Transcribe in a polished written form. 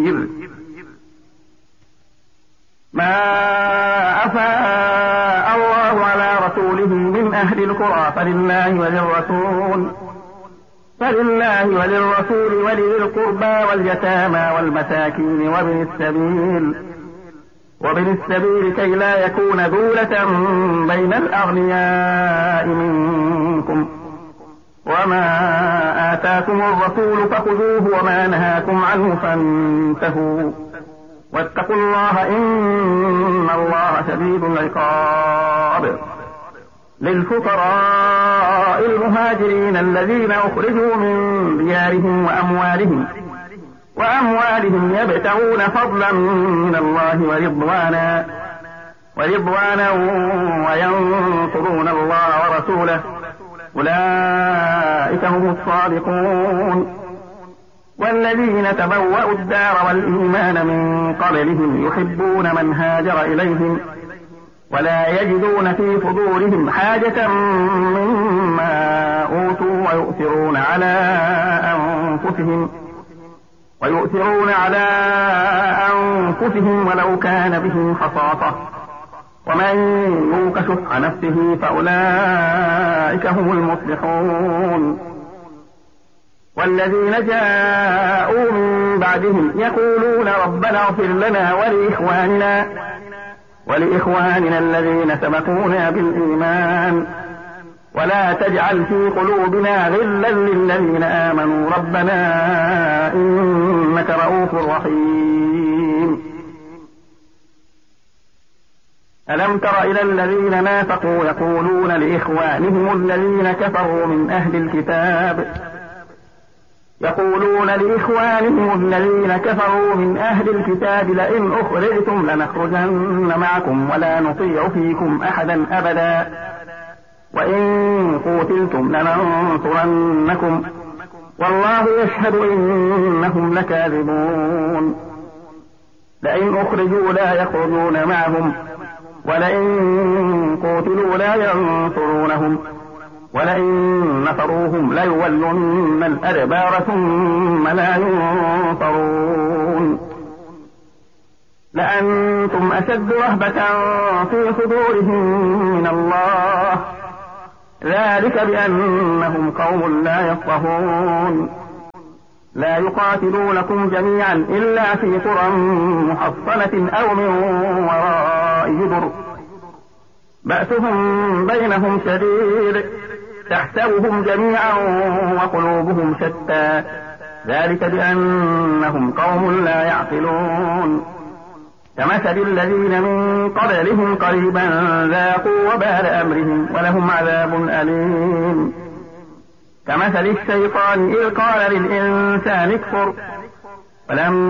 ما أفاء الله على رسوله من أهل القرى فلله وللرسول ولذي القربى واليتامى والمساكين وابن السبيل كي لا يكون دولة بين الأغنياء منكم. وما آتاكم الرسول فخذوه وما نهاكم عنه فانتهوا واتقوا الله إن الله شديد العقاب. للفقراء المهاجرين الذين أخرجوا من ديارهم وأموالهم يبتغون فضلا من الله ورضوانا وينصرون الله ورسوله أولئك هم الصادقون. والذين تبوأوا الدار والإيمان من قبلهم يحبون من هاجر إليهم ولا يجدون في صدورهم حاجة مما أوتوا ويؤثرون على أنفسهم ولو كان بهم خصاصة ومن يوق شح نفسه فأولئك هم المفلحون. والذين جاءوا من بعدهم يقولون ربنا اغفر لنا ولإخواننا الذين سبقونا بالإيمان ولا تجعل في قلوبنا غلا للذين آمنوا ربنا إنك رؤوف رحيم. ألم تر إلى الذين نافقوا يقولون لإخوانهم الذين كفروا من أهل الكتاب لئن أخرجتم لنخرجن معكم ولا نطيع فيكم أحدا أبدا وإن قوتلتم لننصرنكم والله يشهد إنهم لكاذبون. لئن أخرجوا لا يخرجون معهم ولئن قوتلوا لا ينصرونهم ولئن نصروهم ليولن الأدبار ثم لا ينصرون. لأنتم أشد رهبة في صدورهم من الله ذلك بأنهم قوم لا يفقهون. لا يقاتلونكم جميعا إلا في قرى محصنة أو من وراء جدر بأسهم بينهم شديد تحسبهم جميعا وقلوبهم شتى ذلك بأنهم قوم لا يعقلون. كمثل الذين من قبلهم قريبا ذاقوا وبال أمرهم ولهم عذاب أليم. كمثل الشيطان إذ قال للإنسان اكفر